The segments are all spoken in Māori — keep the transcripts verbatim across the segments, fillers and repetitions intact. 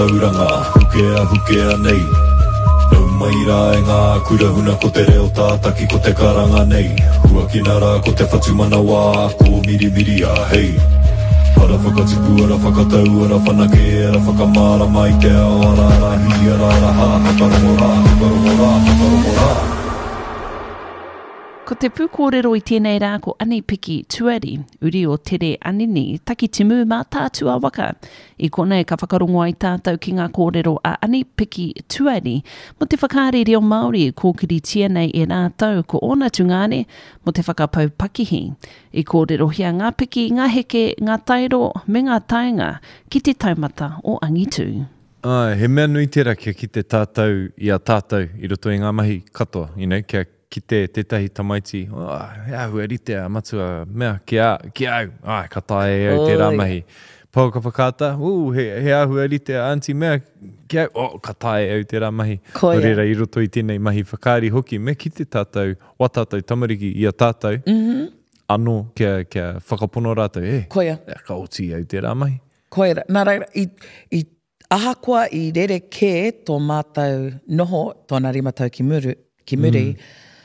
Tauranga, hukea hukea nei Nau mai rā e ngā kurahuna ko te reo tātaki ko te karanga nei Hua ki nā rā ko te whatu mana wā ko miri miri a hei Ara whakatipu, ara whakatau, ara whanake, ara whakamara mai te ao ara rahi, ara raha, hakarongo rā, hakarongo rā, hakarongo rā Ko te pūkōrero i tēnei rā ko Ani Piki Tuari, uri o tere anini, taki timu mā tātua waka. I konei ka whakarongo ai tātou ki ngā kōrero a Ani Piki Tuari, mo te whakārere o Māori i kōkiri tia nei e rātou ko ona tungane, mo te whakapau pakihi. I kōrero hia ngā piki, ngā heke, ngā tairo, me ngā taenga, ki te taumata o Angitu. Ai, he mea nui tērā kia ki te tātou i a tātou, i roto i ngā mahi katoa, you know, kia ki te tētahi tamaiti, oh, hea hua rite a matua, mea, ki, a, ki au, ai, ka tae au te rāmahi. Pau ka whakata, uh, he, he ahua rite a anti, mea, ki au, oh, ka tae au te rāmahi. Koia. Orera i roto i tēnei mahi whakaari hoki, me ki te tātou, wa tātou tamariki i a tātou, mm-hmm. Anō kia, kia whakapono rātou, e, Koia. e, ka oti au te rāmahi. Koia, nā reira, i, i ahakoa i rere kē tō mātou noho, tōna rimatau ki muri, ki muri mm.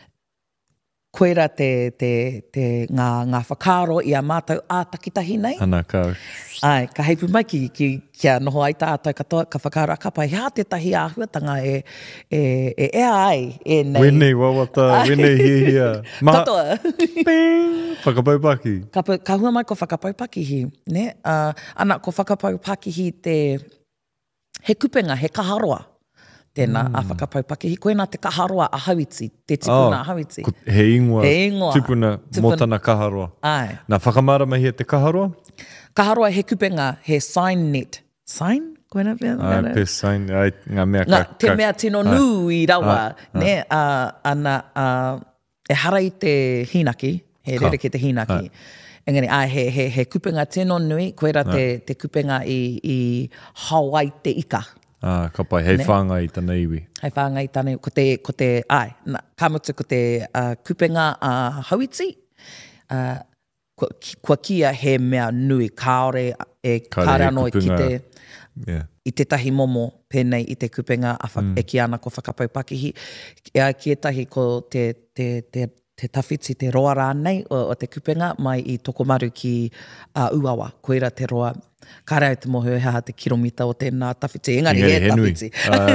Koira te, te, te ngā, ngā whakaro i a mātou a takitahi nei. Ana ka... Ai, ka heipu mai ki, ki kia noho ai tātou katoa, ka whakaro a kapai. Hea te tahi āhuatanga e, e, e ea ai e nei. Wenei wawata, wenei hia hia. Maha... Katoa. Ping! Whakapau paki. Ka, ka hua mai ko whakapau pakihi. Ne? Uh, ana ko whakapau pakihi te... He kupenga, he kaharoa. Tēnā, mm. a whakapau pakihi. Koe nā te kaharoa a hawiti, te tipuna oh, a hawiti. He ingoa, he ingoa. Tipuna, tipuna mō tana kaharoa. Ai. Nā whakamara mai he te kaharoa? Kaharoa he kupenga, he sign net. Sign? Koe nā pia? Ai, pe sign, ai, ngā mea ngā, ka... Te ka, mea tino ai, nui rawa, ai, ne, ai. Uh, ana, uh, e hara i te hinaki, he rere ki te hinaki. Ai. Engari, ai, he, he, he kupenga tino nui, koera te, te kupenga i, i Hawaii te ika. Ah, ka pai, hei whāngai i tana iwi. Hei whāngai i tana iwi, ko te, ko te, ai, na, ka mutu ko te uh, kupenga a uh, Hawiti, uh, kua, kua kia he mea nui, kaore e kāre anō ki te, yeah. I te tahi momo pēnei i te kupenga a whak, mm. e ki ana ko whakapau pakihi, e ki e tahi ko te, te, te, te tawhiti, te roa rānei o, o te kupenga mai i tokomaru ki uh, Uawa, koera te roa. Kāre au te mohu e haha te kilomita o tēnā tawhiti. Engari, he, he tawhiti.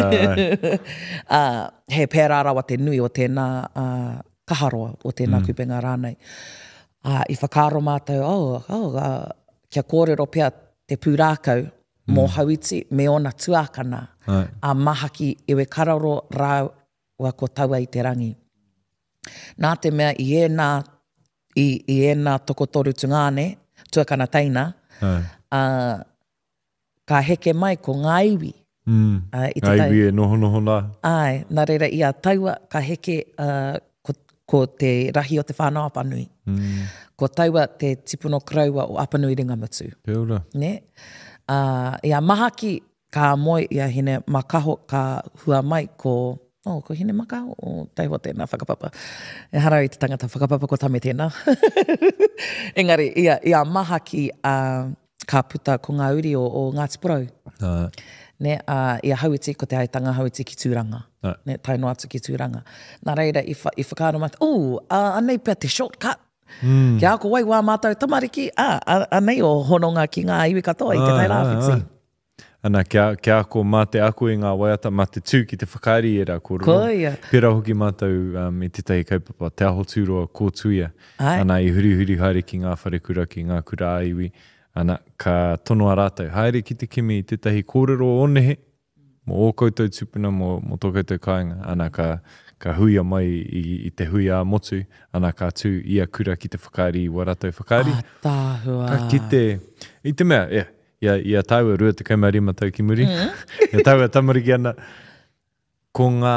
uh, he pērārawa te nui o tēnā uh, kaharoa o tēnā mm. kupenga rānei. Uh, I whakaro mātou, oh, oh, uh, kia kōrero pia te pūrākau mm. mō Hawiti me ona tuākana Ai. A mahaki ewe kararo rāua ko taua i te rangi. Nā te mea i e nā, i, i e nā tokotoru tungane, tuakana teina, uh, ka heke mai ko ngā iwi. Mm. Uh, i ngā iwi e noho noho nā. Ai, nā reira i a taua ka heke uh, ko, ko te rahi o te whānau apanui. Mm. Ko taua te tipuno kraua o apanui ringamutu. Peura. Ne? Uh, I a mahaki ka moe i a hine makaho ka hua mai ko... Oh, ko hine maka o taiwa tēnā whakapapa. E harau i te tangata whakapapa ko tame tēnā. Engari, ia, ia maha ki uh, ka puta ko ngā uri o, o Ngāti Porou. Uh. Ne, uh, ia hauiti ko te aitanga hauiti ki tūranga. Uh. Ne, taino atu ki tūranga. Nā reira, i, wha, i whakaaro mata, oh, uh, anei pia te shortcut. Mm. Kia ako wai wā mātou tamariki, ah, anei o hononga ki ngā iwi katoa i te tai rāwhiti. Ana kia, kia ako mā te aku i ngā waiata, mā te tū ki te whakaari e rā kōrero. Koia. Pera hoki mātou um, i te tahi kaupapa, te aho tūroa kōtuia. Ana i huri huri haere ki ngā wharekura, ki ngā kura aiwi. Ana ka tonoa rātou. Haere ki te kimi i te tahi kōrero o nehe, mo o koutou tupuna, mo, mo tō koutou kāinga. Ana ka, ka huia mai i, i te huia motu. Ana ka tū ia kura ki te whakaari i waratou whakaari. Ah, tāhua. Ka ki te, i te mea, yeah. Ia, ia tāua rua te kaumārima tau ki muri. Mm. Ia tāua tamariki ana. Ko ngā,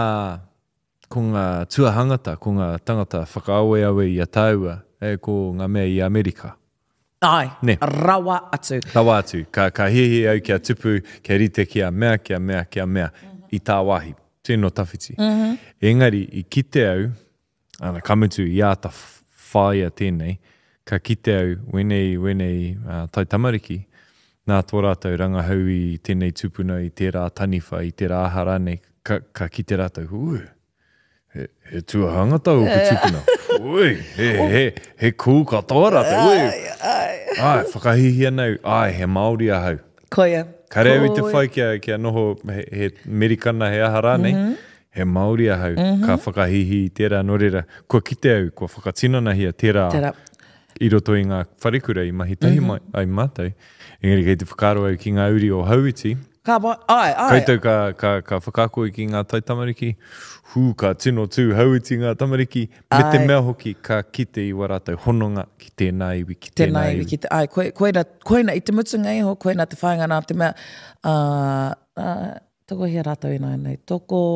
ko ngā tuahangata, ko ngā tangata whakaawe awe ia tāua, e ko ngā mea i Amerika. Ai, ne. Rawa atu. Rawa atu. Ka, ka hihi au kia tupu, kia rite kia mea, kia mea, kia mea, mm-hmm. i tā wahi. Tēnō tawhiti. Mm-hmm. Engari, i kite au, ana kamutu i āta whāia tēnei, ka kite au, wenei, wenei uh, tai tamariki, nā tō rātou rangahau i tēnei tupuna, i tērā taniwha, i tērā ahara nei, ka, ka ki te rātou, ui, he, he tuahanga tau ku tupuna. Ui, he, he, he kū katoa rātou, ui. Ai, ai, whakahihi anau, ai, he Māori ahau. Koia. Ka reo i te whai kia, kia noho he, he Amerikana he ahara nei, mm-hmm. he Māori ahau, mm-hmm. ka whakahihi i tērā norera. Kua kite au, kua whakatinana hia tērā, tērā. I roto i ngā wharekura i mahi tahi mm-hmm. mai, ai mātai. Engari kei te whakaro au ki ngā uri o Hauiti. Ka ba, ai, ai. Koutou ka, ka, ka whakako i ki ngā tai tamariki. Hū, ka tino tū Hauiti ngā tamariki. Me te mea hoki ka kite i warātou hononga ki tēnā iwi, ki tēnā iwi. Ki te, ai, koe, koe, na, koe na i te mutunga iho, koe na te whainga nā te mea. Uh, uh, toko hea rātou i nai nei. Toko,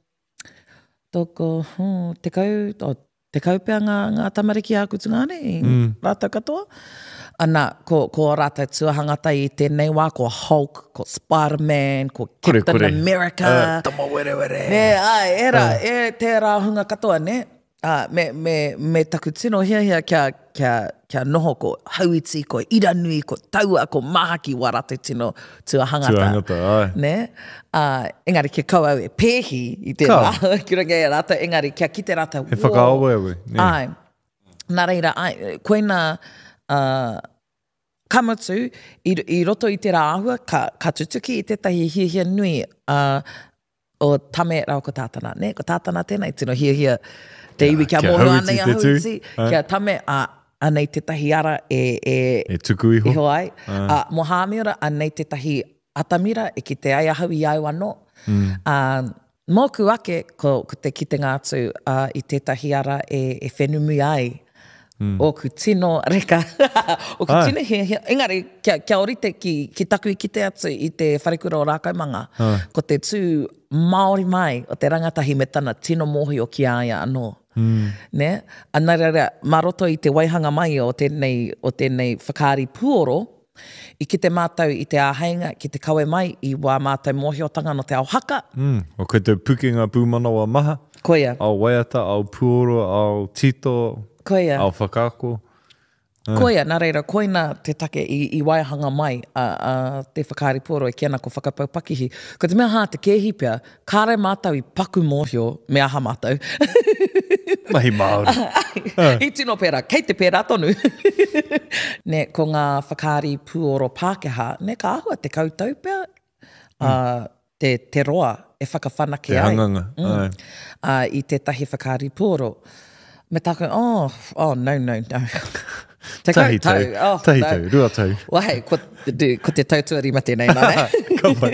toko, hmm, te kau, oh, te kaupea ngā, ngā tamariki a kutunga nei, mm. rātou katoa. Ana, ko, ko rātou tuahangata i tēnei wā, ko Hulk, ko Spider-Man, ko Captain kore, kore. America. Uh, tama were were. Ne, ai, era, uh. e tērā hunga katoa, ne? Uh, me, me, me taku tino hia hia kia, kia, kia noho ko Hauiti, ko Iranui, ko Taua, ko Mahaki wa rātou tino tuahangata. Tuahangata, ai. Ne? Uh, engari kia kau au e pēhi i tērā. Ki runga e rātou, engari kia ki te rātou. He whakaawe awe. Ai. Nā reira, ai, koe nā uh, kamutu i, i roto i tērā āhua, ka, ka tutuki i tētahi hia hia nui uh, o tame rau ko tātana. Ne? Ko tātana tēnei tino hia hia te iwi kia moho anei a Hauiti. Kia tame a anei tētahi ara e... E, e tuku iho. Iho ai. A mohāmiora anei tētahi atamira e ki te ai ahau i au anō. Mm. Uh, Mōku ake ko, ko te kitenga atu uh, i tētahi ara e, e whenumi ai. Mm. O ku tino reka. o ku tino he, he, engari, kia, kia orite ki, ki taku i kite atu i te wharekura o Rākaimanga. Ah. Ko te tū Māori mai o te rangatahi me tana tino mohi o ki aia anō. Mm. Ne? Anarara, maroto i te waihanga mai o tēnei, o tēnei whakaari puoro, i ki te mātau i te āheinga, ki te kawe mai, i wā mātau mohiotanga no te ao haka. Mm. O koe te pukinga pūmanawa maha. Koia. Ao waiata, ao puoro, ao tito, Koia. ao whakako. Uh. Koia, nā reira, koina te take i, i waihanga mai a, a te whakaari puoro e kiana ko whakapau pakihi. Ko te mea hā te kehi pia, kāre mātau i paku mōhio me aha mātau. Mahi Māori. uh. I tino pēra, kei te pēra tonu. Ne, ko ngā whakaari puoro Pākehā, ne, ka ahua te koutou pia, mm. uh, te, te roa e whakawhanake ai. Te hanganga. Mm. Uh, I tētahi whakaari puoro. Me tāku, oh, oh, no, no, no. Te tahi tau, oh, tahi no. tau, rua tau. Wahei, ko, ko te tautua rima tēnei, nāne? Ka pai.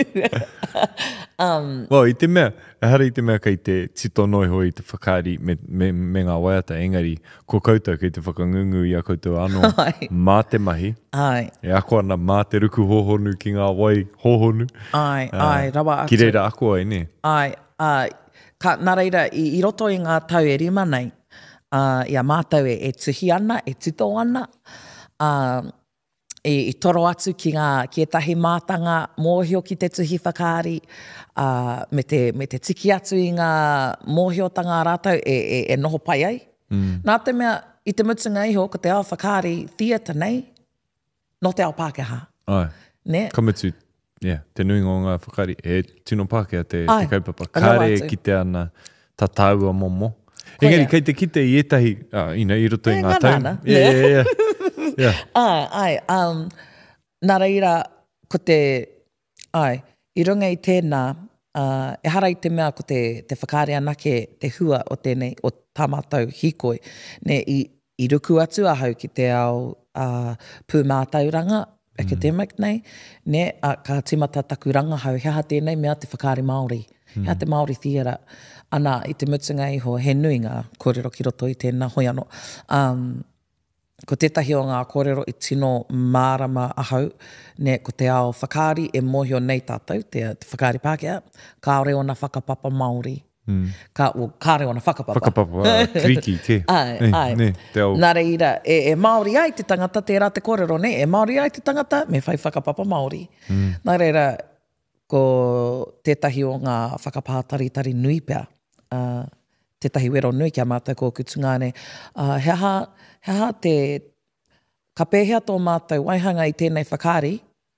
um, well, i te mea, ehara i te mea kei te tito noiho i te whakaari me, me, me ngā waiata engari, ko koutou kei te whakangungu i a koutou anō mā te mahi. Ai. E ako ana mā te ruku hohonu ki ngā wai hohonu. Ai, uh, ai, rawa atu. Ki reira ako ai, ne? Ai, ai. Ka, nā reira, i, i roto i ngā tau e rima nei, Uh, ia mātau e, e tuhi ana, e tito ana. Uh, e, e toro atu ki ngā ki etahi mātanga mōhio ki te tuhi whakaari. Uh, me, te, me te tiki atu i ngā mōhiotanga rātau e, e, e noho pai ai. Mm. Nā te mea, i te mutunga iho, ko te ao whakaari theatre nei, no te ao Pākehā. Ai, ne? Kamutu, yeah, te nui ngō ngā whakaari, e tino Pākehā te, te kaupapa. Kāre ki te ana tataua momo. Engari, kei te kite i etahi, uh, ina, i roto i ngā tau. Yeah, yeah, yeah. yeah. Ai, ai, um, nā reira, ko te, ai, i runga i tēnā, uh, e hara i te mea ko te, te whakaare anake te hua o tēnei, o tāmātau hikoi, ne, i, i ruku atu ahau ki te ao uh, pūmātauranga, academic mm. nei, ne, uh, ka timata taku rangahau, hea tēnei mea te whakaare Māori, mm. hea te Māori theatre. Ana, i te mutunga iho, he nui ngā kōrero ki roto i tēnā hoi anō. Um, ko tētahi o ngā kōrero i tino mārama ahau, ne, ko te ao whakaari e mōhio nei tātou, te, te whakaari Pākehā, ka ore ona whakapapa Māori. Mm. Ka, o, ka ore ona whakapapa. Whakapapa, uh, kriki, te. ai, ne, ai. Ne, te au. Nā reira, e, e Māori ai te tangata, tērā te kōrero, ne, e Māori ai te tangata, me whai whakapapa Māori. Mm. Nā reira, ko tētahi o ngā whakapātaritari nui pia, Uh, tētahi wero nui kia mātou ko kutunga ne. Uh, he aha, he aha te, ka pēhea tō mātou waihanga i tēnei whakaari,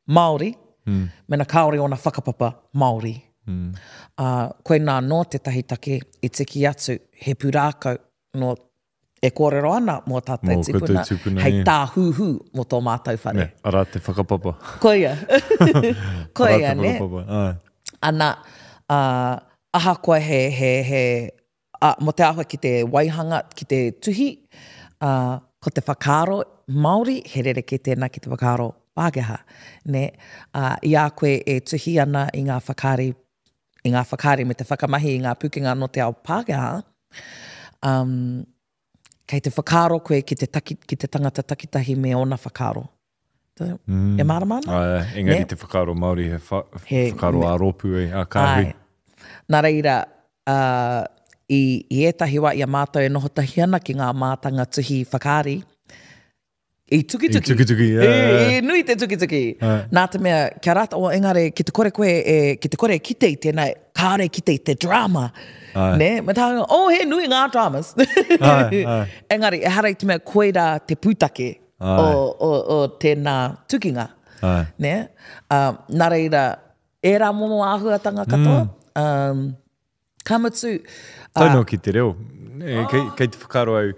Māori, mm. mena kaore o na whakapapa Māori. Mm. Uh, koe nā no te tahi take i tiki atu he pūrākau no e kōrero ana mō tātai Mō tipuna, koutou tupuna, hei ia. tā hūhū mō tō mātou whare. Ne, ara te whakapapa. Koia. Koia, Ara te ne? whakapapa, ai. Ana, uh, aha koe he, he, he uh, mo te ahua ki te waihanga, ki te tuhi, uh, ko te whakaro Māori, he rere ki tēnā ki te whakaro Pākehā. Ne? Uh, I a koe e tuhi ana i ngā whakari, i ngā whakari me te whakamahi i ngā pukenga no te ao Pākehā. Um, kei te whakaro koe ki te, taki, ki te tangata takitahi me ona whakaro. Mm. E māramana? Ai, engari Ne? te whakaro Māori, he, wha, He- whakaro a ropu e, a kāhui. Ai. Nā reira, uh, i, i etahi wa ia mātou e noho tahi ana ki ngā mātanga tuhi whakari, i tuki I tuki. tuki tuki, E, ai. e nui te tuki tuki. Ai. Nā te mea, kia rata o engare, ki te kore koe, e, ki te kore e kite i tēnā, kāre kite i te drama. Ai. Ne? Me tānga, oh, he nui ngā dramas. Ai, ai. Engari, e hara i te mea koeira te pūtake Ai. o, o, o tēnā tukinga. Ai. Ne? Uh, nā reira, e rā momo āhuatanga katoa. Mm. Um, kamatsu. Taunō ki te reo. E, kei, kei te whakaro au,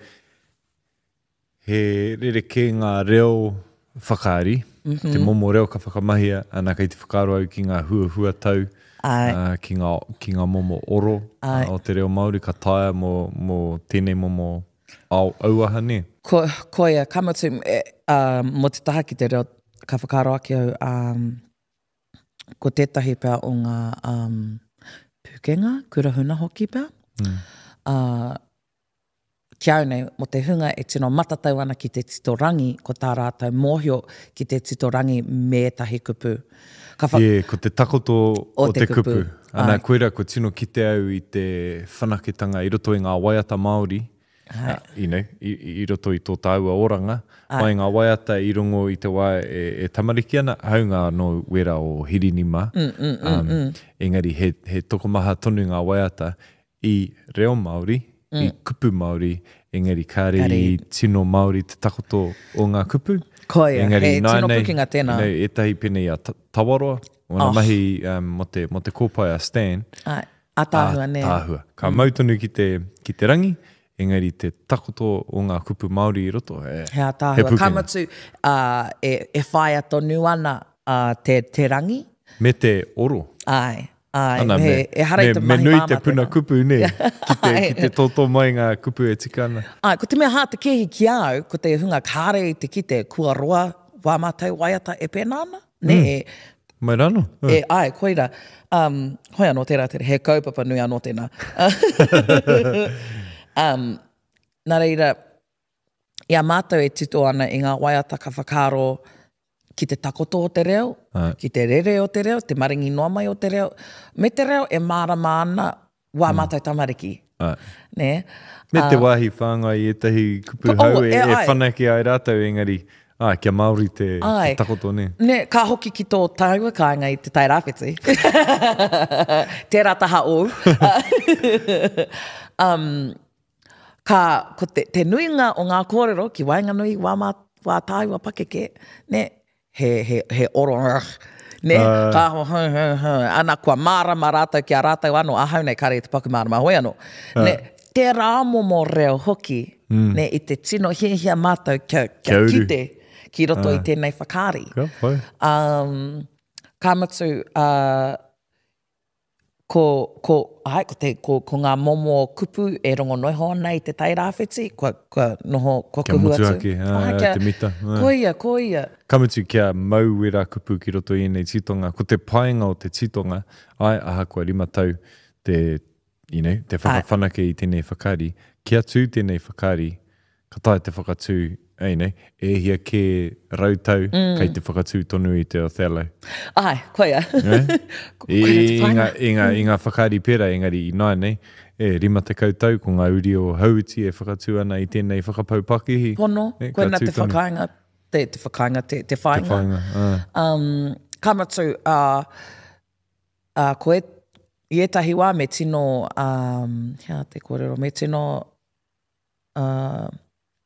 he rere ke ngā reo whakaari, mm-hmm. te momo reo ka whakamahia, ana kei te whakaro au ki ngā hua hua tau, Ai. uh, ki, ngā, ki ngā momo oro Ai. uh, o te reo Māori, ka taia mō, mō tēnei momo au, auaha ne. Ko, koia, kamatsu, e, uh, mo te taha ki te reo, ka whakaro ake au, um, ko tētahi pēr o ngā um, pukenga, kurahuna hoki pēr. Mm. Uh, kia au nei, mo te hunga e tino matatau ana ki te titorangi, ko tā rātou mōhio ki te titorangi me tahi kupu. Ka wha... Yeah, ko te takoto o, O te, te kupu. kupu. Ana Ai. koera ko tino ki te au i te whanaketanga i roto i ngā waiata Māori, Ai. uh, you know, i, i roto i tō tāua oranga, Ai. mai ngā waiata i rongo i te wai e, e tamariki ana, haunga no wera o Hirinima. Mm, mm, mm, um, mm. Engari, he, he tokomaha tonu ngā waiata i reo Māori, mm. i kupu Māori, engari kāre Kāre. i tino Māori te takoto o ngā kupu. Koia, Engari, he nai tino nei, pukinga tēnā. you know, etahi pene i a ta- tawaroa, o nā Oh. mahi um, mo, te, mo te kōpai a Stan, Ai, a tāhua, ne? tāhua. Ka mm. mautonu ki te, ki te rangi, engari te takoto o ngā kupu Māori i roto. E, He a he tāhua. pukenga. Kamatsu, uh, e, e whai atonu ana uh, te, te rangi. Me te oro. Ai, ai. Ana, me, e hara i te me mahi nui māma te puna tēnā. kupu, ne? Ki te, Ai. ki te tōtō mai ngā kupu e tika ana. Ai, ko te mea hā te kehi ki au, ko te hunga kāre i te kite, kua roa wā mātou waiata e pēnā ana. Ne, mm. Mai rano? e, e, ai, koira, um, hoi anō tērā tere, he kaupapa nui anō tēnā. um, nā reira, ia mātou e tito ana i ngā waiata ka whakaro ki te takoto o te reo, Ai. ki te rere o te reo, te maringi noa mai o te reo. Me te reo e mārama ana wā mātou tamariki. Ai. Ne? Me te wāhi whāngai i etahi kupu Ko- hau, oh, e, e e ai. whanaki ai rātou engari, ah, kia Māori te, Ai. te takoto ne. Ne, ka hoki ki tō tāua kāinga i te tai rāwhiti. Tērā taha o. um, ka, ko te, te nuinga o ngā kōrero, ki wainga nui wā, mā, wā tāua pakeke, ne, he, he, he oro, ne, Ah. ka ho, ho, ho, ho, ana kua mārama rātou ki a rātou anō, ahau nei kare i te paku mārama hoi anō. Ne, te rāmomo reo hoki, ne, i te tino hiahia mātou kia, Kia kia uru. kite, ki roto Ah. i tēnei whakari. Ka whai. Um, kamatsu, uh, ko, ko, ai, ko, te, ko, ko ngā momo kupu e rongo noi hoa nei te tai rāwhiti, kua, kua noho, kua Kia kuhu atu. motuake, ai, ai, kia- te mita, ai. Koia, koia. Kamutu kia mau wera kupu ki roto i nei titonga. Ko te paenga o te titonga, ai aha kua rima tau te, you know, te whakawhanake i tēnei whakari. Kia tū tēnei whakari, ka tae te whakatū, ei nei, e hia ke rautau, mm. kei te whakatū tonu i te Othello. Ai, koia. Eh? I, Koina te i, ngā, whainga. i, ngā, I ngā whakari pera, engari i nai nei, e rima te kautau ko ngā uri o hauti e whakatū ana i tēnei whakapaupaki. Pono, Eh, koina ka te tū tonu. whakainga, te, te whakainga, te, te Te whainga. whainga, ah. Um, kamatsu, uh, uh, ko e, i etahi wā me tino, um, hea te kōrero, me tino, uh,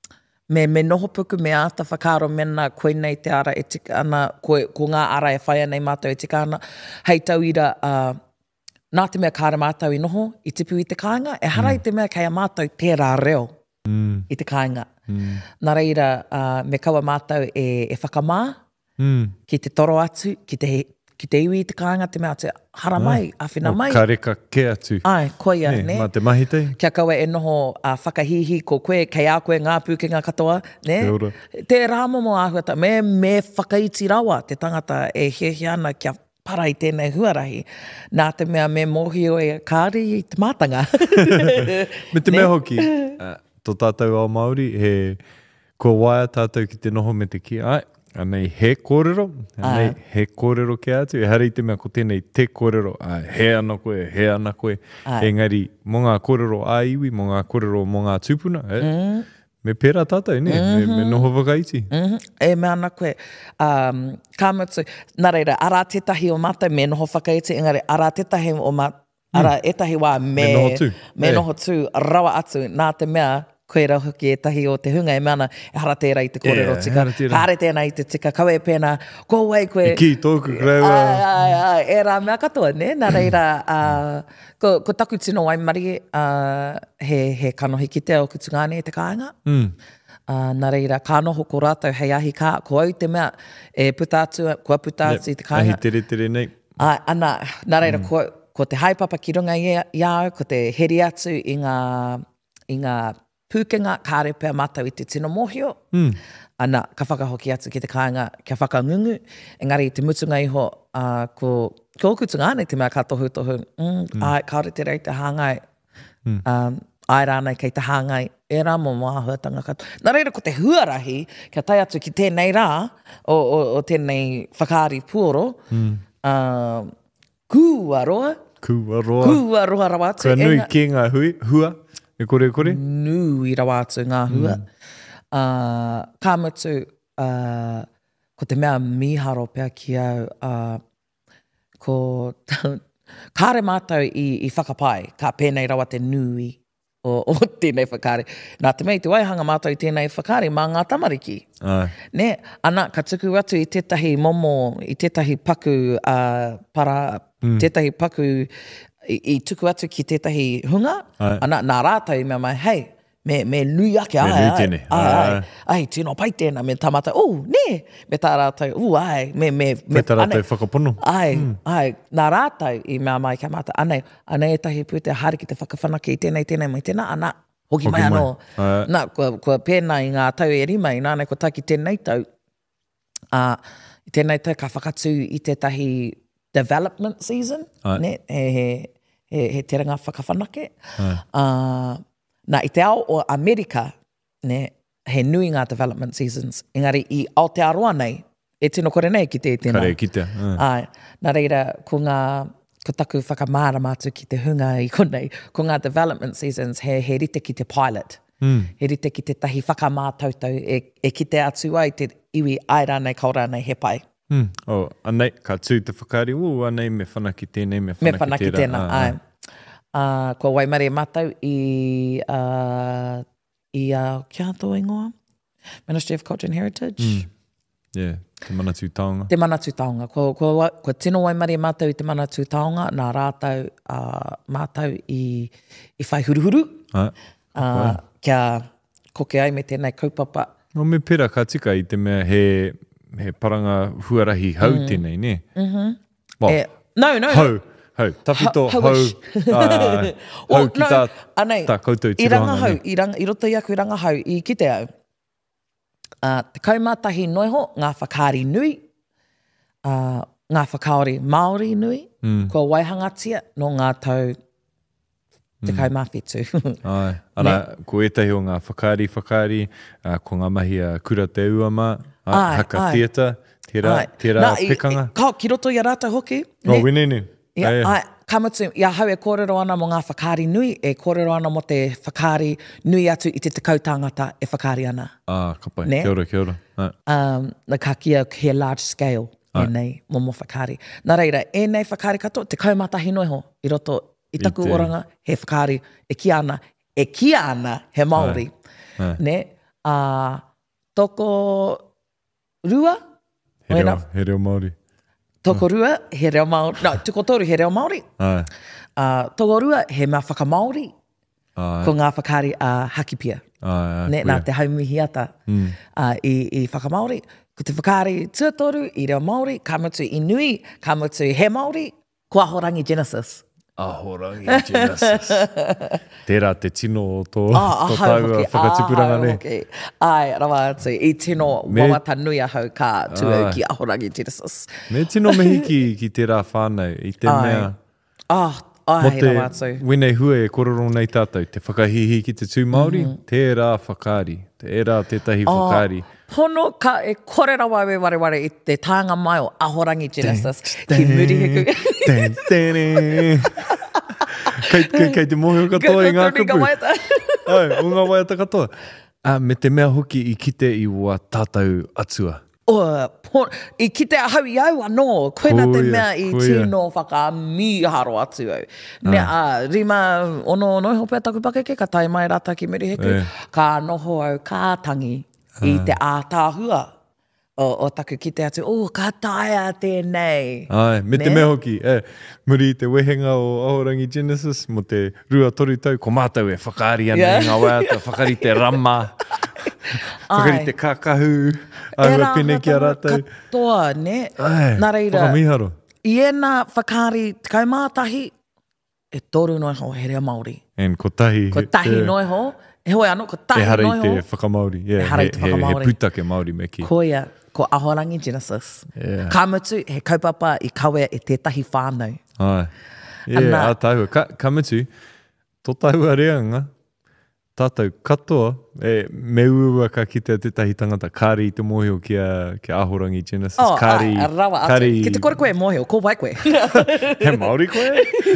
Me, me noho puku me āta whakaro mena koe nei te ara e tika ana, ko, ko ngā ara e whaia nei mātou e tika ana. Hei tau ira, uh, nā te mea kāre mātou i noho, i tipu i te kāinga, e hara mm. i te mea kei a mātou tērā reo mm. i te kāinga. Mm. Nā reira, uh, me kaua mātou e, e whakamā, mm. ki te toro atu, ki te, ki te iwi i te kāinga, te mea te hara mai, ah. awhina mai. O ka reka ke atu. Ai, koia, ne? ne? Mā te mahi tei. Kia kaua e noho uh, whakahihi ko koe, kei a koe ngā pūkenga katoa, ne? Te ora. Te rāmomo āhuata, me, me whakaiti rawa, te tangata e hehe ana kia para i tēnei huarahi. Nā te mea me mohi o e kāri i te mātanga. Me te mea hoki, uh, tō tātou ao Māori, he ko waia tātou ki te noho me te ki, ai, anei he kōrero, anei ai. He kōrero ke atu, e hara i te mea ko tēnei te kōrero, ai, he ana koe, he ana koe, ai. Engari, mō ngā kōrero a iwi, mō ngā kōrero mō ngā tūpuna, eh? mm. me pērā tātou, ne? Mm-hmm. me, me noho wakaiti. Mm-hmm. E mea ana koe, um, kā mutu, nā reira, ara tetahi o mātou, me noho whakaiti, engari, ara tetahi o mātou, ara mm. etahi wā me, me noho tū, me noho tū, rawa atu, nā te mea, koe rau hoki e tahi o te hunga e meana e hara tērā i te kōrero yeah, tika. Hare tēnā i te tika, kawe e pēnā, ko wai koe... I ki tōku kreua. Ai, ai, ai, e rā mea katoa, ne? Nā reira, uh, ko, ko taku tino Waimari, uh, he, he kanohi ki te o Kutungane e te kāinga. Mm. Uh, nā reira, ka noho ko rātou hei ahi kā, ko au te mea e puta atu, kua puta atu yep. i te kāinga. Ahi tere tere nei. Ai, ana, nā reira, mm. ko, ko te haipapa ki runga i au, ko te heri atu i ngā, i ngā pūkenga kāre pēr mātou i te tino mohio. Mm. Ana, ka whakahoki atu ki te kāinga, kia whakangungu. Engari, te mutunga iho, uh, ko, ko Kutungane te mea ka tohu tohu. Mm, mm. Ai, kaore te rei te hāngai. Mm. Um, ai rānei kei te hāngai. E rā mō māhuatanga katoa. Nā reira, ko te huarahi, kia tai atu ki tēnei rā, o, o, o tēnei whakaari puoro. Mm. Uh, kūaroa. Kūaroa. Kūaroa rawa atu. Kua nui ki ngā hui, hua. E kore, kore? Nui rawa atu ngā hua. Mm. Uh, kā mutu, uh, ko te mea miharo pēr ki au, uh, ko kāre mātou i, i whakapai, kā pēnei rawa te nui o, o tēnei whakaare. Nā te mei, te waihanga mātou i tēnei whakaare, mā ngā tamariki. Ai. Ne, ana, ka tuku atu i tētahi momo, i tētahi paku, uh, para, mm. tētahi paku, I, i tuku atu ki tētahi hunga, ai. Ana, nā rātou i mea mai, hei, me, me nui ake, ai, ai, ai, ai, ai, tino pai tēnā, me tamata, oh, ne, me tā rātou, uh, ai, me, me, me, me tā rātou whakapono. Ai, mm. ai, nā rātou i mea mai kia mata, anei, anei e tahi pūte hari ki te whakawhanake i tēnei, tēnei, mai tēnā, ana, hoki, hoki mai anō, nā, kua, kua pēnā i ngā tau e rima, i nānei ko taki tēnei tau, uh, i tēnei tau ka whakatū i tētahi development season, ai. Ne, he, he, he, he terenga whakawhanake. Uh, nā i te ao o Amerika, ne, he nui ngā development seasons. Engari i Aotearoa nei, e tino kore nei ki te tēnā. Kare ki te. Uh. Ai, nā reira, ko ngā, ko taku whakamāra mātu ki te hunga i konei, ko ngā development seasons, he, he rite ki te pilot. Mm. He rite ki te tahi whakamātautau, e, e ki te atu ai te iwi aira nei, kaura nei, he pai. Mm. Oh, anei, ka tū te whakaari, u, anei me whanaki tēnei, me whanaki, me whanaki tēnā. Ah, ai. Uh, ko Waimari matau i, uh, i uh, kia toa ingoa? Ministry of Culture and Heritage. Mm. Yeah, te Manatū Taonga. Te Manatū Taonga. Ko, ko, ko tino Waimari matau i te Manatū Taonga, nā rātau uh, matau i, i whai huruhuru. Ah, uh, kia koke ai me tēnei kaupapa. No me pera ka tika i te mea he, he paranga huarahi hau mm. tēnei, ne? Mm-hmm. Well, e, no, no. Hau. Hau, tawhito, hau, hau, uh, hau ki tā, anei, tā koutou i ranga hau, ne? i, ranga, i roto i aku i ranga hau, i ki te au. Uh, te kaumātahi noiho, ngā whakaari nui, uh, ngā whakaori Māori nui, mm. kua waihangatia no ngā tau te mm. kaumāwhitu. Ai, ana, ko etahi o ngā whakaari, whakaari, uh, ko ngā mahi a kura te uama, uh, ai, haka ai. Theatre, tērā, tērā pekanga. Ka, ki roto i a rāta hoki. Ne? Oh, wenene. Ia, ai, ai, kamutu, ia hau e kōrero ana mo ngā whakaari nui, e kōrero ana mo te whakaari nui atu i te te kautangata e whakaari ana. Ah, kapai, ne? Kia ora, kia ora. Ai. Um, na ka kia he large scale, ai. E nei, mo mo whakaari. Nā reira, e nei whakaari katoa, te kaumatahi noiho, i roto, i taku I te... oranga, he whakaari, e ki ana, e ki ana, he Māori. Ai. Ai. Ne? Uh, toko rua. He reo, he reo Māori. Toko rua, he reo Māori. No, toko toru, he reo Māori. Ai. Uh, toko rua, he mea whakamāori. Ai. Ko ngā whakari a uh, hakipia. Ai, ne, nā te haumihi ata mm. uh, i, i whakamāori. Ko te whakari tuatoru, i reo Māori, ka mutu i nui, ka mutu he Māori, ko ahorangi Genesis. Ahorangi Genesis. Tērā te tino o tō, ah, tō tāua whakatipuranga ne. Okay. Ai, rawa atu, i tino me... wawata nui ahau ka tuau ki ahorangi Genesis. Me tino mihi ki, ki tērā whānau, i te ai. Mea... Ah, ai, rawa atu. Mo te wene hue e kororo nei tātou, te whakahihi ki te tū Māori, mm -hmm. tērā whakari, tērā tētahi whakari. Oh. Pono ka e kore rawa e ware ware i te tānga mai o ahorangi Genesis ki muri heku. Ten, ten, kei, kei, kei te mohi o katoa i ngā kupu. Ai, o ngā waiata katoa. Uh, me te mea hoki i kite i ua tātou atua. O, pon, i kite a hau i au anō, koena te mea i tino whakamiharo atu au. Ne a, uh, rima ono noi hopea taku pakeke, ka tai mai rata ki muri heku, eh. Ka noho au kātangi. I te ātāhua o, o taku ki te atu, o, ka taia tēnei. Ai, me ne? Te mea hoki, e, muri te wehenga o Ahorangi Genesis, mo te rua toru tau, ko mātou e whakaari ana yeah. i ngā waiata, whakari te rama, whakari te kakahu, ahua pene ki a rātou. Katoa, ne? Ai, nā reira, whakamiharo. I ena whakari te kaumātahi, e toru noi ho he rea Māori. En ko tahi. Ko tahi te... noi ho, e hoi anō, ko tahi noi ho. E harei te whakamauri. Yeah, e harei te whakamauri. He, he putake Māori me ki. Ko ia, ko Ahorangi Genesis. Yeah. Ka mutu, he kaupapa i kawe e tētahi whānau. Ai. Yeah, a tāhua. Ka, ka mutu, tō tāhua reanga, tātou katoa, e me uua ka kitea tētahi tangata, kāri i te mōhio ki a, ki a Ahorangi Genesis. Oh, kāri, a, rawa atu. Kāri... Ki te kore koe mōhio, ko vai koe. He Māori koe?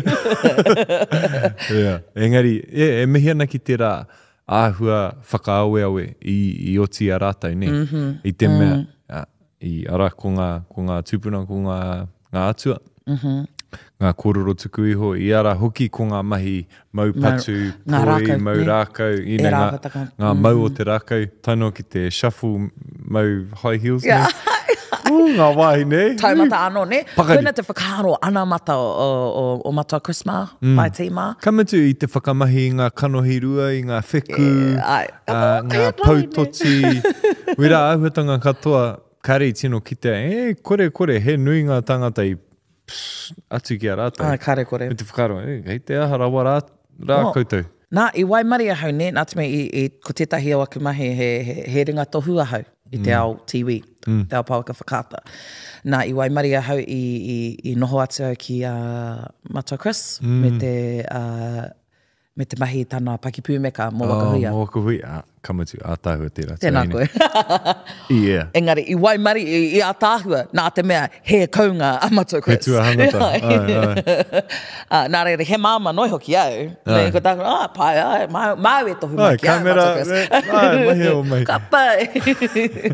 yeah. Engari, e, e mihi ana ki te rā, āhua whakaawe awe i, i oti a rātai, ne? Mm-hmm. I te mea, mm. a, i ara ko ngā, ko ngā tūpuna, ko ngā, ngā atua. Mm-hmm. Ngā kororo tuku iho, i ara hoki ko ngā mahi mau patu, ngā, poi, ngā mau rākau, i ngā, ngā mm. mau o te rākau, taino ki te shuffle mau high heels, yeah. ne? Ooh, ngā wahi, ne? Taumata anō, ne? Koina te whakaro ana mata o, o, o mata Chris Ma, mm. pai te ma. Kamatu i te whakamahi i ngā kanohirua, i ngā wheku, yeah, uh, ngā pautoti. Wera āhuatanga katoa, kare i tino ki te, e, kore, kore, he nui ngā tangata i pss, atu ki a rātai. Ai, kare kore. Me te whakaro, e, hei te aha rawa rā, rā oh. koutou. Nā, i Waimari ahau, ne? Nā te mea, i, i, ko tētahi au aku mahi, he, he, he ringa tohu ahau. I te mm. ao tiwi, mm. te ao pauka whakata. Nā, i Waimari ahau i, i, i noho atu au ki uh, Matua Chris, mm. me te uh, me te mahi tana pakipūmeka mō wakahuia. Oh, mō wakahuia. Ah, kamatu, ātāhua tērā. Tēnā koe. Yeah. Engari, i Waimari, i, i ātāhua, nā te mea, he kaunga a Matua Chris. He tua hangata. ai, ai. uh, nā reira, he māma noi hoki au. Me ko tāku, ah, pai, ai, mau, mau e tohu mai ki au Matua Chris. Ai, mahi o mai. Ka pai.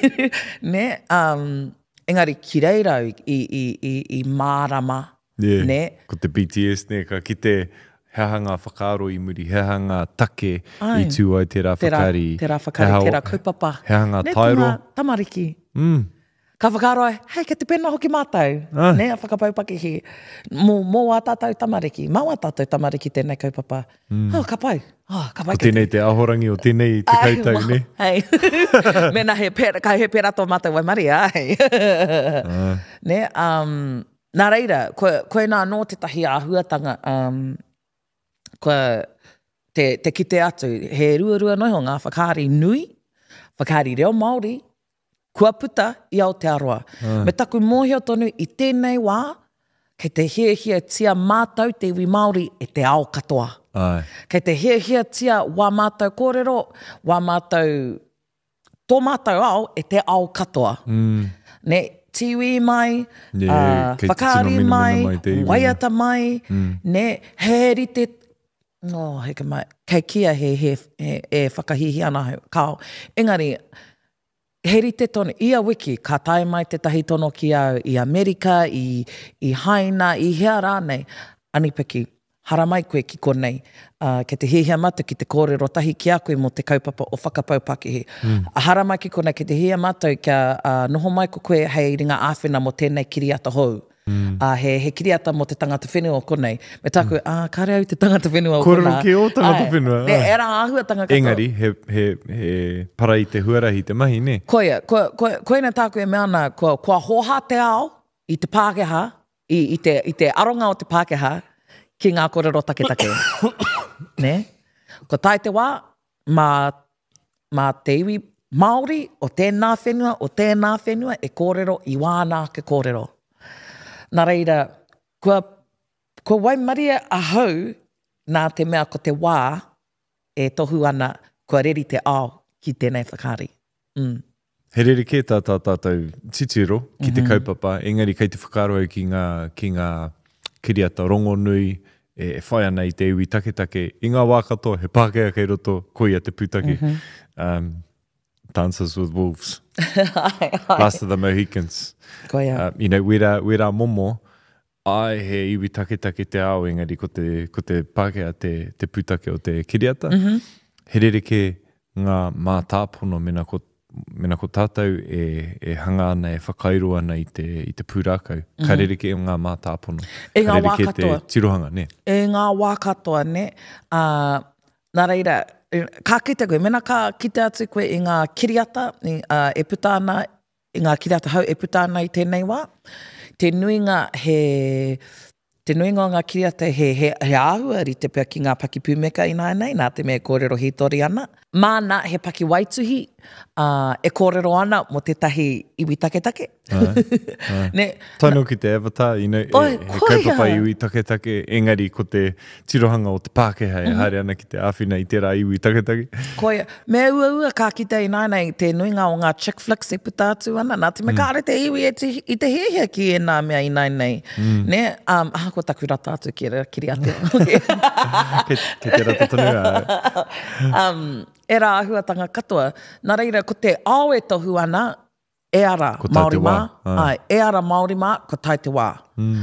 ne, um, engari, ki reirau i, i, i, i mārama. Yeah. Ne. Ko te B T S, ne, ka ki te... Hehanga whakaaro i muri, hehanga take ai. I tū ai tērā whakari. Tērā whakari, Heha, tērā kaupapa. Hehanga ne, tairo. Ne, tamariki. Mm. Ka whakaaro ai, hei, ka te pena hoki mātou. Ai. Ne, a whakapaupaki mō, mō a tātou tamariki. Mau a tātou tamariki tēnei kaupapa. Mm. Oh, ka pai. Oh, ka pai. Ko tēnei te ahorangi o tēnei te ai, kautau, ne? Hei. Mena he pera, ka he pera tō mātou Waimari, ai. ai. Ne, um, nā reira, koe, koe nā no te tahi āhuatanga, um, Koa te, te kite atu, he rua rua noiho ngā whakaari nui, whakaari reo Māori, kua puta i Aotearoa. Uh. Me taku mōhio tonu i tēnei wā, kei te hea hea tia mātou te iwi Māori e te ao katoa. Ai. Kei te hea hea tia wā mātou kōrero, wā mātou, tō mātou ao e te ao katoa. Mm. Ne, tiwi mai, yeah, uh, whakaari mai, mai waiata mai, mm. ne, heri te no, heka mai. Kei kia he, he, he, he whakahihi ana kao. Engari, heri te tonu, ia wiki, ka tae mai te tahi tono ki au i Amerika, i, i Haina, i hea rānei. Anipeki, hara mai koe ki konei. Uh, ke te hihia mata ki te kōrero tahi ki a koe mo te kaupapa o whakapaupaki. Mm. A hara mai ki konei ke te hihia mata kia uh, noho mai ko koe hei ringa āwhina mo tēnei kiriata hou. Mm. Uh, he, he kiriata mo te tangata whenua o konei. Me tā koe, mm. ah, kāre au te tangata whenua o konei. Kōrero ki o tangata ai, whenua. Ne, e rā āhua tangata katoa. Engari, he, he, he para i te huarahi te mahi, ne? Koia, koe, koe, koe na tā koe me ana, koe, koe hoha te ao i te Pākehā, i, i, te, i te aronga o te Pākehā, ki ngā kōrero take-take. Ne? Ko tai te wā, mā, mā te iwi Māori o tēnā whenua, o tēnā whenua, e kōrero i wānā ke kōrero. Nā reira, kua, kua waimaria a hau nā te mea ko te wā e tohu ana kua reri te ao ki tēnei whakari. Mm. He rere kē tā tā tātou titiro ki te mm-hmm. kaupapa, engari kei te whakaroa ki ngā, ki ngā kiriata rongo nui, e, e whai ana i te iwi take-take, i ngā wā katoa, he Pākehā kei roto, koia te pūtaki. Mm-hmm. Um, Dances with Wolves. ai, ai. Last of the Mohicans. Koia. Uh, you know, wera, wera momo, ai he iwi take-take te ao, engari ko te, ko te Pākehā, te, te pūtake o te kiriata. Mm-hmm. He rere kē ngā mā tāpono mena ko mena ko tātou e, e hanga ana, e whakairo ana i te, i te pūrākau. Mm-hmm. Ka rere ke ngā mā tāpono. E ngā wā katoa. Ka rere ke te tirohanga, ne? E ngā wā katoa, ne? Uh, nā reira, ka kite koe, mena ka kite atu koe i ngā kiriata, i, uh, e puta ana, i ngā kiriata hau e puta ana i tēnei wā. Te nuinga he... Te nuinga o ngā kiriata he, he, he āhua ri te pia ki ngā paki pūmeka i nāi nei, nā te mea kōrero hitori ana. Māna he paki waituhi, uh, e kōrero ana mo te tahi iwi take-take. Ai, ai. Ne, Taino ki te avatar, you know, oi, e, he kaupapa iwi take-take, engari ko te tirohanga o te Pākehā, e mm-hmm. haere ana ki te āwhina i te rā iwi take-take. Koia, me ua ua ka kita i nāi nei, te nuinga o ngā chick flicks e puta atu ana, nā te me mm. kāre te iwi e te, i te hehia ki e nā mea i nāi nei. Mm. Ne, um, ah, ko taku rata atu ki re kiri ate. ke, ke te rata tonu a. um, e rā ahuatanga katoa, nā reira, ko te ao e tohu ana, e ara Māori mā, ai, e ara Māori mā, ko tai te wā. Mm.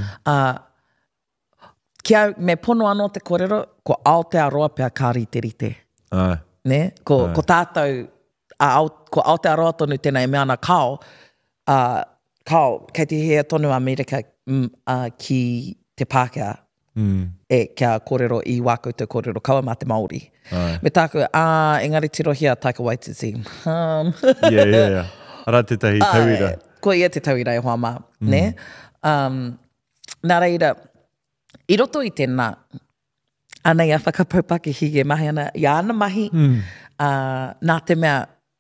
Uh, kia me pono anō te kōrero, ko Aotearoa pia kā rite rite. Ai. Ne? Ko, ai. ko tātou, a, ko Aotearoa tonu tēnei me ana kao, uh, kao, kei te hea tonu Amerika mm, uh, ki te Pākehā. Mm. E kia kōrero i wākau te kōrero kaua mā te Māori. Ai. Me tāku, ah, engari tirohia Taika Waititi. Um. yeah, yeah, yeah. Ara te tahi tauira. Uh, ko ia te tauira e hoa mā, mm. ne? Um, nā reira, i roto i tēnā, anei a whakapaupaki hige mahi ana, i ana mahi, mm. uh, nā te mea,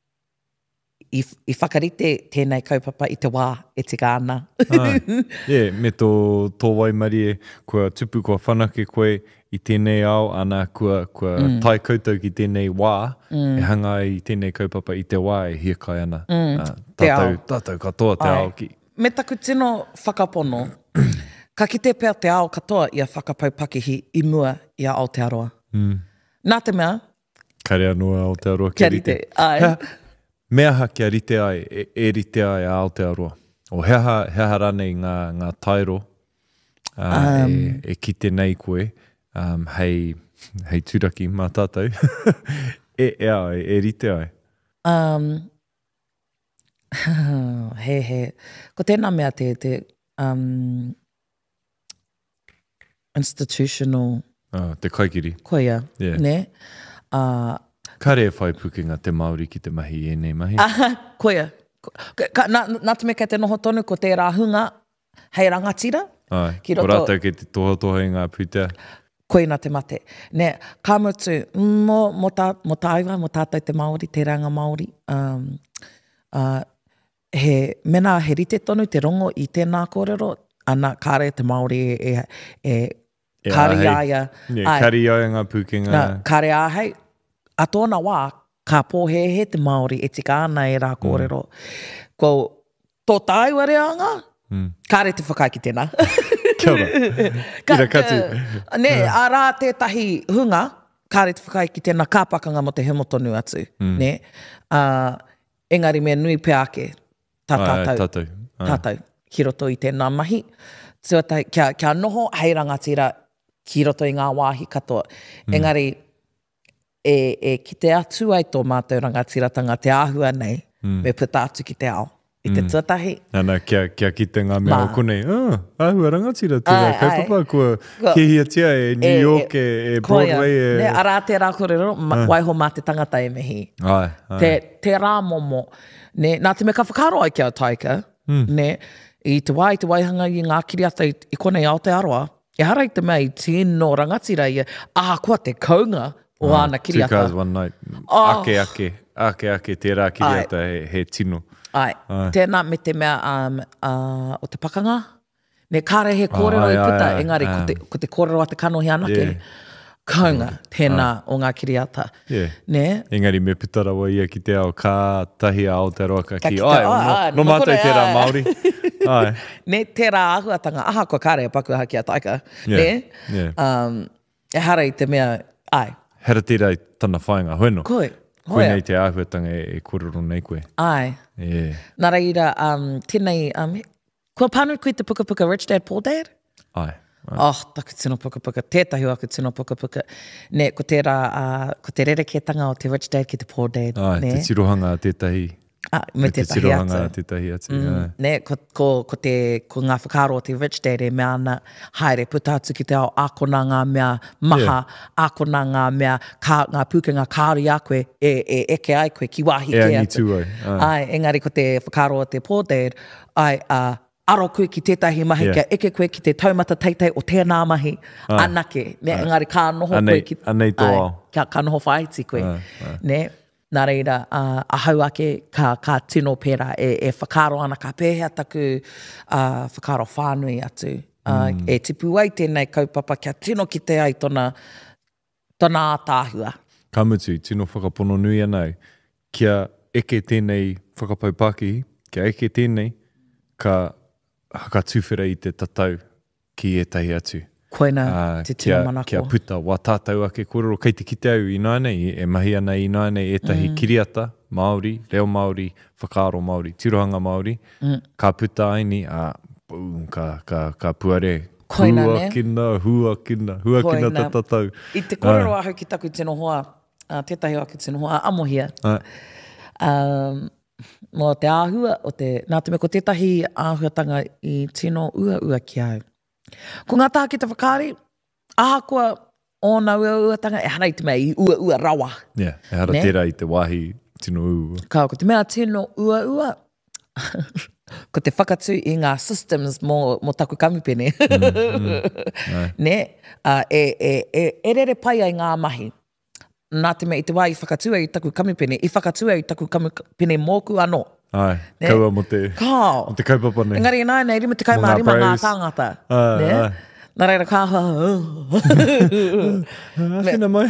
i, i whakarite tēnei kaupapa i te wā e te kāna. yeah, me tō, tō Waimarie, kua tupu kua whanake koe i tēnei ao, ana kua, kua mm. tai koutou ki tēnei wā, mm. e hanga i tēnei kaupapa i te wā e hiakai ana. Mm. Uh, tātou, tātou katoa te ao ki. Me taku tino whakapono, ka kite pēr te ao katoa i a whakapaupakihi i mua i a Aotearoa. Mm. Nā te mea? Kare anua Aotearoa kia rite. Ai. Mea ha kia rite ai, e, e rite ai a Aotearoa. O heha, heha ranei ngā, ngā tairo uh, um, e, e kite nei koe, um, hei, hei tūraki mā tātou. e, e ai, e rite ai. Um, he, he. Ko tēnā mea te, te um, institutional... Uh, te kaikiri. Koia, yeah. ne? Uh, Kare e whai pukenga te Māori ki te mahi e nei mahi? Aha, koia. Ka, ka, nā, nā te me kei te noho tonu ko te rāhunga hei rangatira. Ai, ki roto, ko rātou ke te toha-toha i ngā putea. Koe nā te mate. Ne, ka mutu, mo, mo, tā, mo tāiwa, mo tātou te Māori, te ranga Māori. Um, uh, he mena he rite tonu te rongo i tēnā kōrero, ana kāre te Māori e, e, e kari aia. Yeah, kari aia ngā pukenga. Nā, kare ahei. A tōna wā, ka pōhehe te Māori e tika ana e rā kōrero. Mm. Ko tō tāiwa reanga, mm. kāre te whakaiki tēnā. Kia ora. Ira katu. Ne, a rā tētahi hunga, kāre te whakaiki tēnā kāpakanga mo te hemotonu atu. Mm. Ne, uh, engari mea nui pe ake, tā tātou. Tātou. Tātou. Ki roto i tēnā mahi. Tuatai, kia, kia noho, hei rangatira, ki roto i ngā wāhi katoa. Mm. Engari, e, e ki te atu ai tō mātou rangatiratanga te āhua nei, mm. me puta atu ki te ao. I te mm. tuatahi. Ana, kia, kia ki te ngā mea o konei, ah, āhua rangatira, tērā kaupapa, kua hihiatia e New York, e, e, e Broadway. E... Ne, arā te rā korero, ah. waiho mā te tangata e mihi. Ai, ai. Te, te rā momo. Ne, nā te me ka whakaro ai kia taika, mm. ne, i te wai, te waihanga i ngā kiriata i, i konei Aotearoa, e hara i te mea i tino rangatira i, ah, kua te kaunga o ah, ana kiriata. Two cars, one night. Oh. Ake, ake, ake, ake, te rā kiriata he, he tino. Ai, ai. Tēnā me te mea um, uh, o te pakanga. Ne kāre he kōrero i puta, ai, ai, engari ai. Ko, te, ko te kōrero a te kanohi anake. Yeah. Kaunga, tēnā ai. O ngā kiriata. Yeah. Ne? Engari me putarawa ia ki te ao kā tahi a Aotearoa ka ki. Ai, ai, no, ai, no mātai tērā Māori. Ai. Ne, tērā ahuatanga, aha kua kāre a paku haki a taika. Yeah. Ne? Yeah. Um, e hara i te mea, ai. Hera tērā i tana whainga, hoeno. Koi. Koe nei te āhuatanga e, e kororo nei koe. Ai. Yeah. Nā reira, um, tēnei, um, kua pānu koe te puka puka Rich Dad Poor Dad? Ai. Ai. Oh, taku tino puka puka. Tētahi aku tino puka puka. Ne, ko te rā, uh, ko te rereketanga o te Rich Dad ki te Poor Dad. Ai, ne? te tirohanga a tētahi. Ah, me te tētahi tirohanga atu. a tētahi atu. Mm, ne, ko, ko, ko, te, ko ngā whakaro o te Rich Dad e mea ana, haere, puta atu ki te ao, ākona ngā mea maha, yeah. ākona ngā mea, kā, ngā pukenga kāri a koe, e, e eke ai koe, ki wāhi e ke atu. Tū ai. Ai. Ai, engari ko te whakaro o te Poor Dad, ai, uh, aro koe ki tētahi mahi, yeah. kia eke koe ki te taumata teitei o tēnā mahi, ai. Anake, ne, ai. Engari kā noho anei, koe ki... Anei tō ao. Kia kā noho whaiti koe, ai. Ai. ne, nā reira, uh, ahau ake ka, ka tino pēra, e, e whakaro ana, ka pēhea taku uh, whakaro whānui atu. Uh, mm. E tipu ai tēnei kaupapa, kia tino ki te ai tona, tona ātāhua. Kamutu, tino whakapono nui anau, kia eke tēnei whakapau Pākihi, kia eke tēnei ka haka tūwhera i te tatau ki etahi atu. Koina, uh, te tino kia, manako. Kia puta, wā tātou ake kororo, kei te kite au i nānei, e mahi ana i nānei etahi mm. kiriata, Māori, reo Māori, whakaaro Māori, tirohanga Māori, mm. ka puta aini, a boom, ka, ka, ka puare. Koina, hua ne? kina, hua kina, hua Koina. kina tatatau. I te kororo uh. ahu ki taku tino hoa, uh, tētahi ake tino hoa, amohia. Uh. Um, mo te āhua, o te, nā te me ko tētahi āhuatanga i tino ua ua ki au. Ko ngā tāki te whakaari, aha kua ōna ua ua tanga, e hana i te mea i ua ua rawa. Yeah, e hara tērā i te wāhi tino ua. Kā, ko te mea tino ua ua, ko te whakatū i ngā systems mō, mō taku kamipene. mm, mm, ne, uh, e, e, e, e rere pai ai ngā mahi. Nā te mea i te wā i whakatua i taku kamipene, i whakatua i taku kamipene mōku anō. Ai, ne? Kaua mo te, Kao. mo te kaupapa nei. Engari nai nei, rima te kaima rima ngā tāngata. Ai, ne? ai. Nā reira kā ha. Whina mai.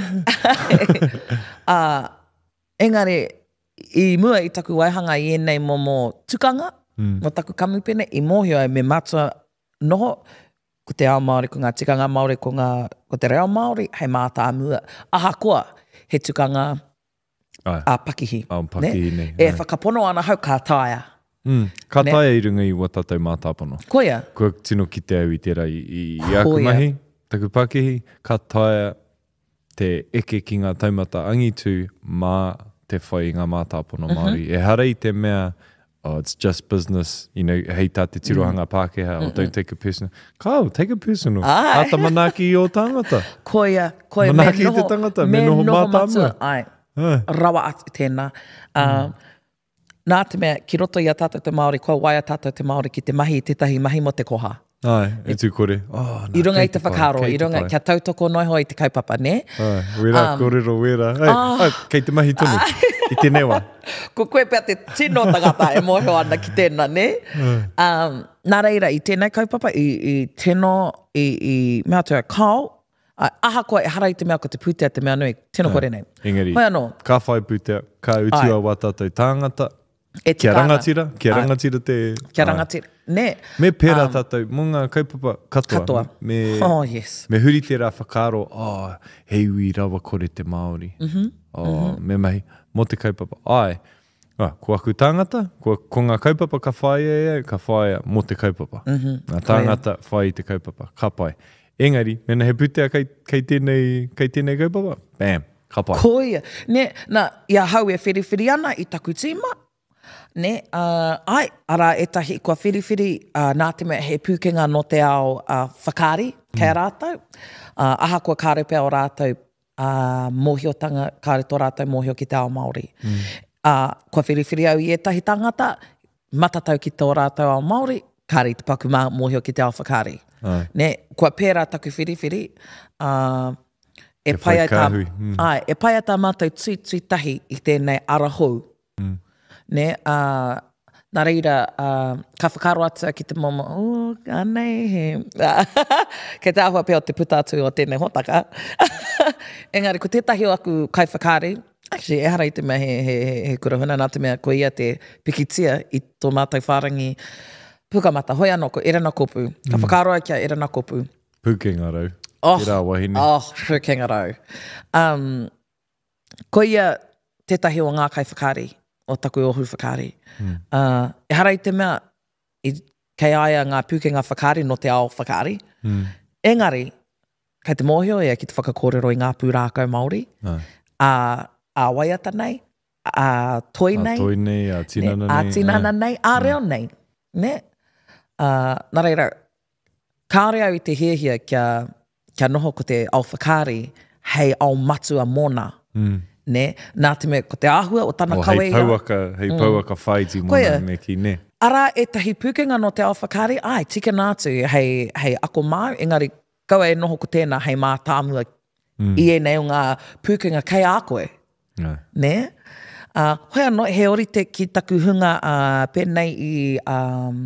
uh, engari, i mua i taku waihanga i enei mo mo tukanga, mm. mo taku kamupene, i mōhio ai me mātua noho, ko te ao Māori, ko ngā tikanga Māori, ko, ngā, ko te reo Māori, hei mātā mua. Aha koa, he tukanga Ai. a Pakihi. A Pakihi ne? nei. E whakapono ana hau kā taia. Mm. Ka taia i runga i wa tātou mātāpono. Koia. Kua tino ki te au i tērā i, i, i akumahi, taku Pakihi, ka taia te eke ki ngā taumata angitu mā te whai ngā mātāpono Māori. Mm-hmm. E hara i te mea, oh, it's just business, you know, hei tā te tirohanga mm. Pākehā, or don't take it personal. Kao, take it personal. Ai. Ata manaki i o tangata. Koia, koia. Manaki i te tangata, me noho mātāmua. Ai. Ai. Rawa atu tēnā. Uh, mm. Nā te mea, ki roto i a tātou te Māori, kua waia tātou te Māori ki te mahi, tētahi mahi mo te koha. Ai, e tū kore. Oh, I runga i te whakaro, i runga, kia tautoko noi hoi te kaupapa, ne? Ai, wera, um, korero, wera. Ai, ah, ai, kei te mahi tonu, i te newa. Ko koe pia te tino tagata e moho ana ki tēnā, ne? Um, nā reira, i tēnei kaupapa, i, i tino, i, i mea tua kao, Uh, aha koa e hara i te mea ko te pūtea te mea nui, tēnā kore nei. Engari, hoi anō. Ka whai pūtea, ka utua wa tātou tāngata, e kia rangatira, kia rangatira te... Kia rangatira, ne. Me pēra um, tātou, mō ngā kaupapa katoa. Katoa, me, oh yes. Me huri te rā whakaro, oh, hei ui rawa kore te Māori. Mm-hmm. Oh, mm-hmm. Me mahi, mō te kaupapa, ai, ah, ko aku tāngata, ko, ko ngā kaupapa ka whai e, ka whai mō te kaupapa. Mm-hmm. Ngā tāngata whai te kaupapa, ka pai. Engari, mena he putea kai, kai tēnei, kai tēnei kaupapa. Bam, ka pai. Koia. Ne, na, ia hau e whiriwhiri ana i taku tīma. Ne, uh, ai, ara e tahi kua whiriwhiri uh, nā te mea he pūkenga no te ao uh, whakari, kei mm. rātou. Uh, aha kua kārepea o rātou uh, mōhiotanga, kāre tō rātou mōhio ki te ao Māori. Mm. Uh, kua whiriwhiri au i e tahi tangata, matatau ki tō rātou ao Māori, kāre te paku mā mōhio ki te ao whakari. Uh. Ne, kua pērā taku whiriwhiri, uh, e pai ai tā, mm. ai, e pai ai tā mātou tui tui tahi i tēnei arahou. Mm. Ne, uh, nā reira, uh, ka whakaro atu ki te momo, o, anei he. Kei te ahua pēo te puta atu o tēnei hotaka. Engari, ko tētahi o aku kai whakari, actually, e hara i te mea he, he, he, he kurahuna, nā te mea ko ia te pikitia i tō mātou whārangi pukamata, hoi anō ko erana kopu. Ka whakaro ai kia erana kopu. Pukenga rau. Oh, Ira wahine. oh, pukenga rau. Um, ko ia tētahi o ngā kai whakari, o taku o hu whakari. Mm. Uh, e hara i te mea, i, kei aia ngā pūkenga whakari no te ao whakari. Mm. Engari, kei te mōhio ea ki te whakakōrero i ngā pūrākau Māori. No. A, a waiata nei, a toi nei. A toi nei, a tinana nei. A tinana nei, nei, a reo nei. Ne? Uh, nā reira, kāre au i te hiahia kia, kia noho ko te ao whakari, hei ao matua mona. Mm. Ne, nā te mea, ko te āhua o tana kaweia. O hei pauaka, hei mm. pauaka whaiti mona me ki, ne. Ara e tahi pūkenga no te ao whakari, ai, tika nātu, hei, hei ako māu, engari, kaua e noho ko tēnā, hei mā tāmua, mm. i e nei o ngā pūkenga kei a koe. No. Ne? Uh, hoi anō, he orite ki taku hunga uh, pēnei i um,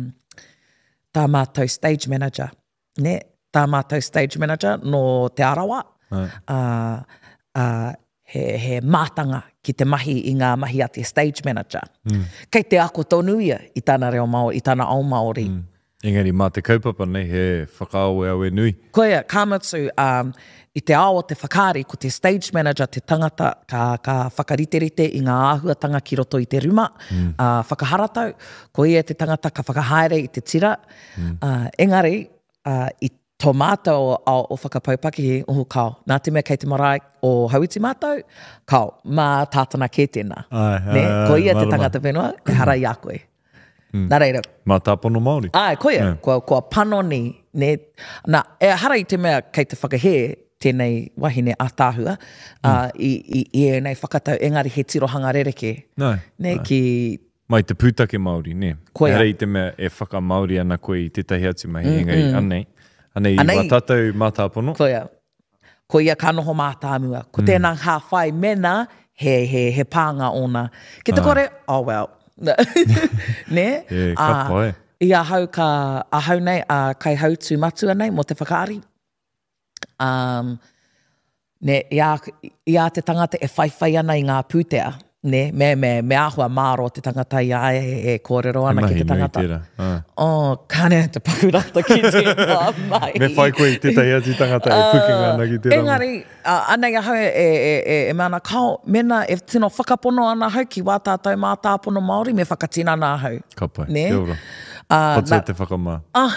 tā mātou stage manager. Ne? Tā mātou stage manager no te arawa. No. Uh, uh, He, he mātanga ki te mahi i ngā mahi a te stage manager. Mm. Kei te ako tonu ia i tāna reo Māori, i tāna ao Māori. Mm. Engari, mā te kaupapa nei, he whakao e au e nui. Koia, kāmatu, um, i te ao o te whakari, ko te stage manager, te tangata, ka, ka whakariterite i ngā āhuatanga ki roto i te ruma, mm. uh, whakaharatau, ko ia te tangata ka whakahaere i te tira. Mm. Uh, engari, uh, i tō mātou o, o whakapaupakihi uhu kao. Nā te mea kei te marae o hauiti mātou, kao, mā tātana kē tēnā. Ai, ne? ai, Ko ia ai, te tangata whenua, e hara i a koe. Mm. Nā reira. Mā tāpono Māori. Ai, ko ia, yeah. kua, kua panoni. Ne? Nā, e hara i te mea kei te whakahe, tēnei wahine a tāhua, mm. uh, i, i, i e nei whakatau, engari he tirohanga rereke. Nai. Ne, nai. ki... Mai te pūtake Māori, ne? Ko ia. E hara i te mea e whaka Māori ana koe i tētahi atu mahi, mm, engari mm. anei. Anei, Anei i watatau mātāpono. Ko ia. Ko ia ka noho mātāmua. Ko mm. tēnā hāwhai mena, he, he, he pānga ona. Ki te ah. kore, oh well. ne? E, ka uh, pai. Ia hau ka, a hau nei, a uh, kai hau tū matua nei, mo te whakaari. Um, ne, ia, ia te tangata e whaiwhai ana i ngā pūtea. Ne, me, me, me ahua māro te tangata ia e, e kōrero ana ki te tangata. Ah. Oh, kāne te pakurata ki te mai. Me whai koe i tētai ati tangata e pukinga ana ki te rama. Engari, uh, anei ahau e, e, e, e mana kao, mena e tino whakapono ana hau ki wātātou mātāpono Māori, me whakatina ana hau. Ka pai, ne? te ora. Uh, Patua te whakamā.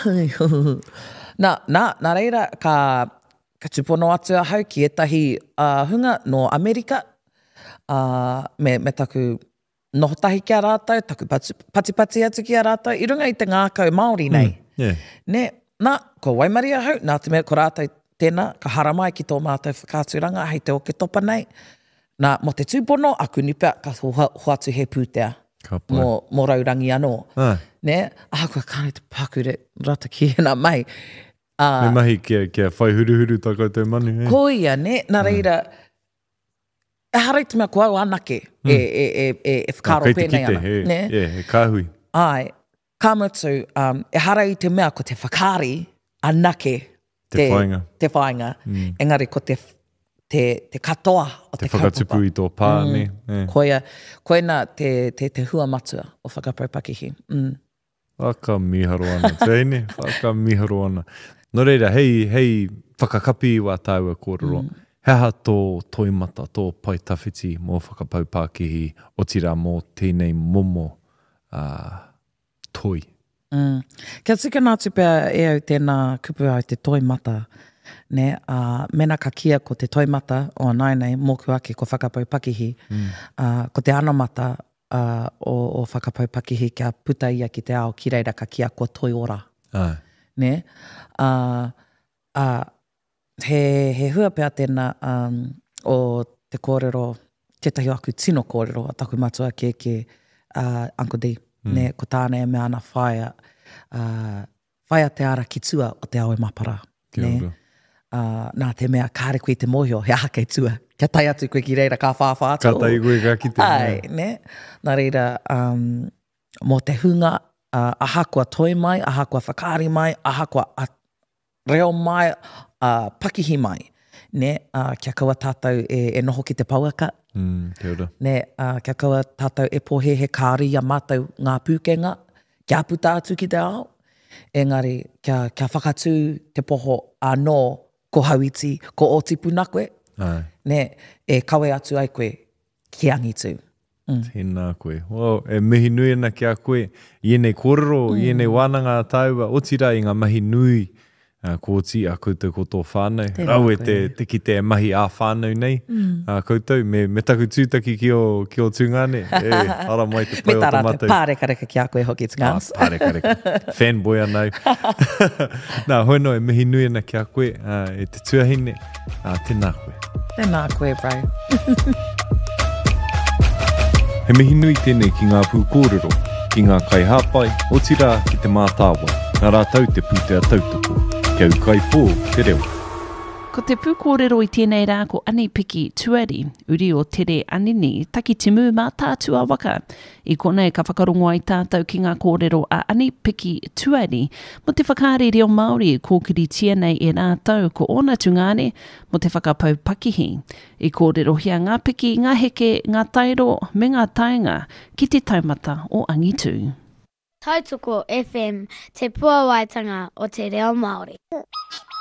Nā, nā, nā reira, ka, ka tupono atu a hau ki etahi uh, hunga no Amerika, Uh, me, me taku nohotahi ki a rātou, taku patipati atu ki a rātou, i runga i te ngākau Māori nei. Mm, yeah. Ne, nā, ko Waimarie hau, nā te mea ko rātou tēnā, ka haramai ki tō mātou whakāturanga, hei te oke topa nei. Nā, mo te tūpono, aku nipea, ka hoatu he pūtea. Mō, mō raurangi anō. Ah. Ne, ah, kua kāne te pakure rata ki hena mai. Uh, me mahi kia, kia whai huruhuru takau te manu. Eh? Ko ia, ne, nā reira, ah. E harai te mea kua au anake mm. e, e, e, e, e whakaro oh, pēnei ana. He, ne? Yeah, he kāhui. Ai, kā mutu, um, e harai te mea ko te whakari anake te, te whainga. Te whainga. Mm. Engari ko te, te, te katoa o te, te whakatupu i tō pāne. Mm. Yeah. Koia, koina te, te, te hua matua o whakapaupakihi. Mm. Whaka miharo ana. Teine, whaka miharo ana. No reira, hei, hei whakakapi wā tāua kōrero. Mm. Heha tō toimata, tō paitawhiti mō whakapaupākihi o tira mō tēnei momo uh, toi. Mm. Kia tika nā tupea e au tēnā kupu au te toimata. Ne, uh, mena ka kia ko te toimata o nainei, mōku ake ko whakapau pakihi, mm. uh, ko te anamata uh, o, o whakapau pakihi kia puta ia ki te ao ki reira ka kia ko toi ora. Ai. Ne, uh, uh, he, he hua pēr tēnā um, o te kōrero, tētahi aku tino kōrero, a taku matua ke ke uh, Uncle D, mm. ne, ko tāne e mea ana whaia, uh, whaia te ara ki tua o te ao e mapara. Kia ne? ora. Uh, nā te mea kāre koe te mohio, he aha kei tua. Kia tai atu koe ki reira ka whāwha atu. Ka tai koe ka ki te. Ai, ne? Nā reira, um, mō te hunga, uh, aha kua toi mai, aha kua whakaari mai, aha kua reo mai, uh, pakihi mai. Ne, uh, kia kaua tātou e, e noho ki te pauaka. Mm, kia ora. Ne, uh, kia kaua tātou e pohe he kāri a mātou ngā pūkenga, kia puta atu ki te ao. Engari, kia, kia whakatū te poho anō ko hauiti, ko oti puna koe. Ai. Ne, e kawe atu ai koe, ki angitu. Mm. Tēnā koe. Wow, e mihi nui ana ki a koe. I enei kōrero, mm. i enei wānanga tāua, otira i ngā mahi nui. Uh, ko ti a koutou koto whānau. Rau e te, te ki te mahi a whānau nei. Mm. Uh, koutou, me, me taku tūtaki ki o, ki o tūngane. E, ara mai te pai o tātou. tamatau. Me tā reka reka ki a koe hoki tūngans. Ah, tā reka reka. Fanboy anau. Nā, hoino e mihi nui ana ki a koe. Uh, e te tuahine. Uh, tēnā koe. Tēnā koe, bro. He mihi nui tēnei ki ngā pū kōrero, ki ngā kai hāpai, o tira ki te mātāwa. Nā rātau te pūtea tautoko. Kia ukai pō, te reo. Ko te pūkōrero i tēnei rā ko Ani Piki Tuari, uri o tere anini, taki timu mā tātua waka. I konei ka whakarongo ai tātou ki ngā kōrero a Ani Piki Tuari, mo te whakārere o Māori e kōkiri tia nei e rātau ko ona tungane, mo te whakapau pakihi. I kōrero hia ngā piki, ngā heke, ngā tairo, me ngā tainga, ki te taumata o Angitu. Tautoko F M, te puawaitanga o te reo Māori.